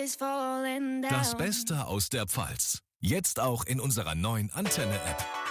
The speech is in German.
Das Beste aus der Pfalz. Jetzt auch in unserer neuen Antenne-App.